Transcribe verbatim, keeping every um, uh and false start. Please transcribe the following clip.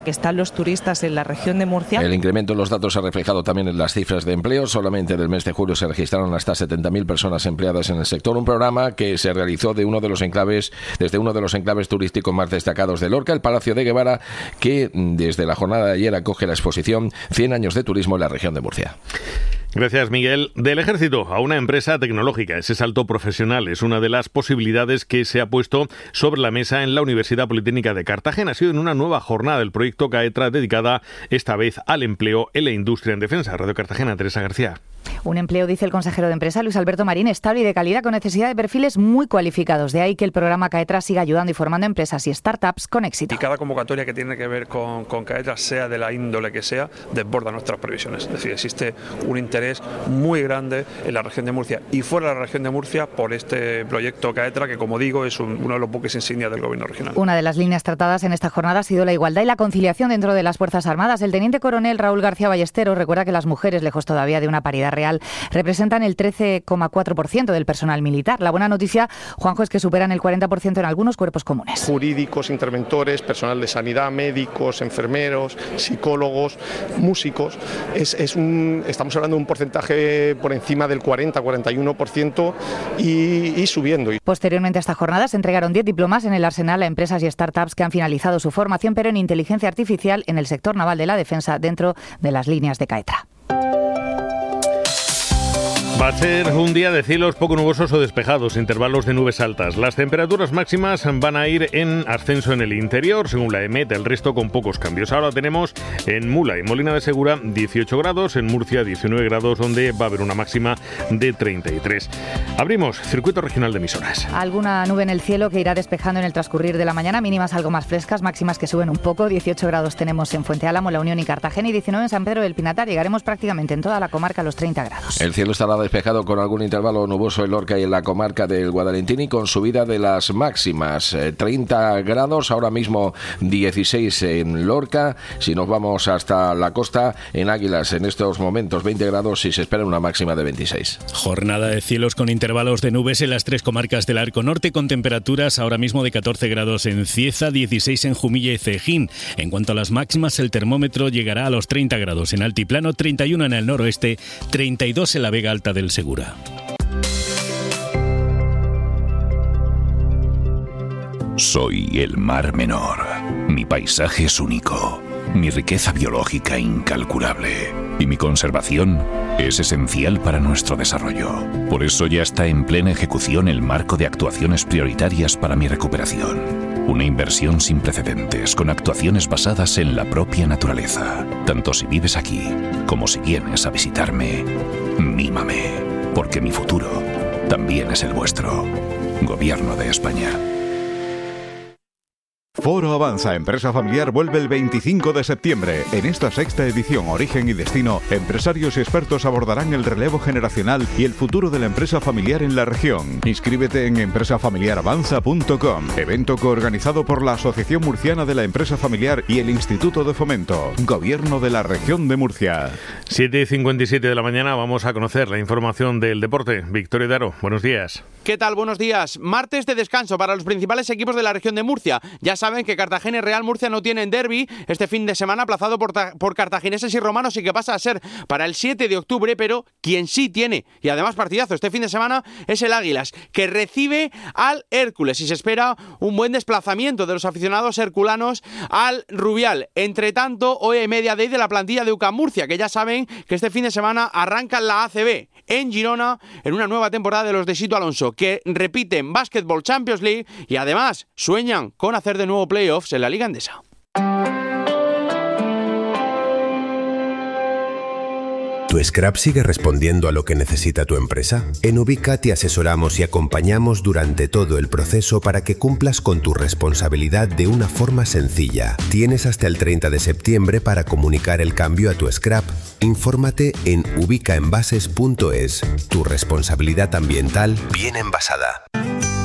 que están los turistas en la región de Murcia. El incremento en los datos se ha reflejado también en las cifras de empleo. Solamente en el mes de julio se registraron hasta setenta mil personas empleadas en el sector. Un programa que se realizó de uno de los enclaves, desde uno de los enclaves turísticos más destacados de Lorca, el Palacio de Guevara, que desde la jornada de ayer acoge la exposición cien años de turismo en la región de Murcia. Gracias, Miguel. Del ejército a una empresa tecnológica. Ese salto profesional es una de las posibilidades que se ha puesto sobre la mesa en la Universidad Politécnica de Cartagena. Ha sido en una nueva jornada del proyecto CAETRA dedicada esta vez al empleo en la industria en defensa. Radio Cartagena, Teresa García. Un empleo, dice el consejero de Empresa, Luis Alberto Marín, estable y de calidad con necesidad de perfiles muy cualificados. De ahí que el programa CAETRA siga ayudando y formando empresas y startups con éxito. Y cada convocatoria que tiene que ver con, con CAETRA, sea de la índole que sea, desborda nuestras previsiones. Es decir, existe un interés muy grande en la región de Murcia y fuera de la región de Murcia por este proyecto CAETRA, que, como digo, es un, uno de los buques insignia del gobierno regional. Una de las líneas tratadas en esta jornada ha sido la igualdad y la conciliación dentro de las Fuerzas Armadas. El teniente coronel Raúl García Ballesteros recuerda que las mujeres, lejos todavía de una paridad real, representan el trece coma cuatro por ciento del personal militar. La buena noticia, Juanjo, es que superan el cuarenta por ciento en algunos cuerpos comunes. Jurídicos, interventores, personal de sanidad, médicos, enfermeros, psicólogos, músicos. Es, es un, estamos hablando de un porcentaje por encima del cuarenta a cuarenta y uno por ciento y, y subiendo. Posteriormente a esta jornada se entregaron diez diplomas en el arsenal a empresas y startups que han finalizado su formación, pero en inteligencia artificial en el sector naval de la defensa dentro de las líneas de CAETRA. Va a ser un día de cielos poco nubosos o despejados, intervalos de nubes altas. Las temperaturas máximas van a ir en ascenso en el interior, según la EMET, el resto con pocos cambios. Ahora tenemos en Mula y Molina de Segura dieciocho grados, en Murcia diecinueve grados, donde va a haber una máxima de treinta y tres. Abrimos circuito regional de emisoras. Alguna nube en el cielo que irá despejando en el transcurrir de la mañana, mínimas algo más frescas, máximas que suben un poco. dieciocho grados tenemos en Fuente Álamo, La Unión y Cartagena, y diecinueve en San Pedro del Pinatar. Llegaremos prácticamente en toda la comarca a los treinta grados. El cielo estará despejado con algún intervalo nuboso en Lorca y en la comarca del Guadalentín y con subida de las máximas. Eh, treinta grados, ahora mismo dieciséis en Lorca. Si nos vamos hasta la costa, en Águilas, en estos momentos veinte grados y se espera una máxima de veintiséis. Jornada de cielos con intervalos de nubes en las tres comarcas del Arco Norte, con temperaturas ahora mismo de catorce grados en Cieza, dieciséis en Jumilla y Cejín. En cuanto a las máximas, el termómetro llegará a los treinta grados en Altiplano, treinta y uno en el noroeste, treinta y dos en la Vega Alta del Segura. Soy el Mar Menor. Mi paisaje es único, mi riqueza biológica incalculable y mi conservación es esencial para nuestro desarrollo. Por eso ya está en plena ejecución el marco de actuaciones prioritarias para mi recuperación. Una inversión sin precedentes, con actuaciones basadas en la propia naturaleza. Tanto si vives aquí como si vienes a visitarme, mímame, porque mi futuro también es el vuestro. Gobierno de España. Foro Avanza Empresa Familiar vuelve el veinticinco de septiembre. En esta sexta edición Origen y Destino, empresarios y expertos abordarán el relevo generacional y el futuro de la empresa familiar en la región. Inscríbete en empresa familiar avanza punto com, evento coorganizado por la Asociación Murciana de la Empresa Familiar y el Instituto de Fomento, Gobierno de la Región de Murcia. siete y cincuenta y siete de la mañana vamos a conocer la información del deporte. Victoria Daro, buenos días. ¿Qué tal? Buenos días. Martes de descanso para los principales equipos de la región de Murcia. Ya saben que Cartagena y Real Murcia no tienen derbi este fin de semana, aplazado por, ta- por cartagineses y romanos, y que pasa a ser para el siete de octubre, pero quien sí tiene, y además partidazo este fin de semana, es el Águilas, que recibe al Hércules, y se espera un buen desplazamiento de los aficionados herculanos al Rubial. Entre tanto, hoy hay media day de la plantilla de U C A M Murcia, que ya saben que este fin de semana arrancan la A C B en Girona, en una nueva temporada de los de Sito Alonso, que repiten Basketball Champions League y además sueñan con hacer de nuevo playoffs en la Liga Endesa. ¿Tu scrap sigue respondiendo a lo que necesita tu empresa? En Ubica te asesoramos y acompañamos durante todo el proceso para que cumplas con tu responsabilidad de una forma sencilla. Tienes hasta el treinta de septiembre para comunicar el cambio a tu scrap. Infórmate en ubicaenvases punto es. Tu responsabilidad ambiental bien envasada.